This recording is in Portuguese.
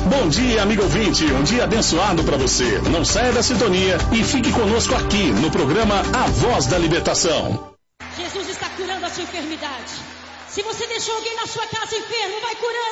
Bom dia, amigo ouvinte. Um dia abençoado para você. Não saia da sintonia e fique conosco aqui no programa A Voz da Libertação. Jesus está curando a sua enfermidade. Se você deixou alguém na sua casa enfermo, vai curando.